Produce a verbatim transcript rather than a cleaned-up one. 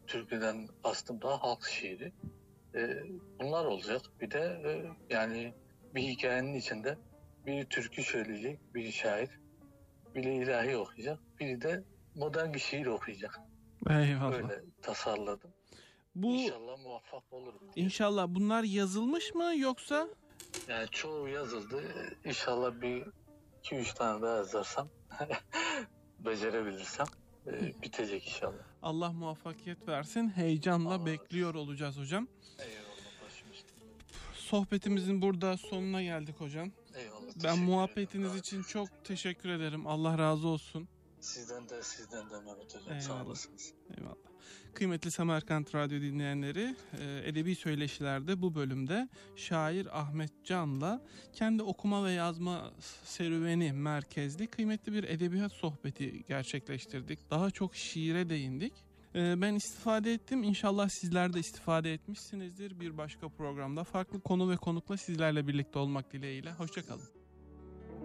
türküden kastım daha halk şiiri. E, bunlar olacak. Bir de e, yani bir hikayenin içinde biri türkü söyleyecek, biri şair, biri ilahi okuyacak, biri de modern bir şiir okuyacak. Eyvallah. Böyle tasarladım. Bu İnşallah muvaffak olurum diye. İnşallah bunlar yazılmış mı yoksa? Yani çoğu yazıldı. İnşallah bir iki üç tane daha yazarsam becerebilirsem e, bitecek inşallah. Allah muvaffakiyet versin. Heyecanla Allah bekliyor olsun. Olacağız hocam. Eyvallah başım üstüne. Sohbetimizin burada sonuna geldik hocam. Eyvallah. Ben muhabbetiniz için çok teşekkür ederim. Allah razı olsun. Sizden de sizden de Mehmet Hocam. Eyvallah. Sağ olasınız. Eyvallah. Kıymetli Semerkant Radyo dinleyenleri, Edebi Söyleşiler'de bu bölümde şair Ahmet Can'la kendi okuma ve yazma serüveni merkezli kıymetli bir edebiyat sohbeti gerçekleştirdik. Daha çok şiire değindik. Ben istifade ettim. İnşallah sizler de istifade etmişsinizdir. Bir başka programda farklı konu ve konukla sizlerle birlikte olmak dileğiyle. Hoşça kalın.